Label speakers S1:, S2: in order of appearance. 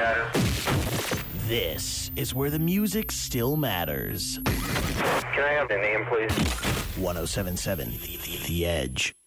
S1: This is where the music still matters.
S2: Can I have the name, please?
S1: 1077 The Edge.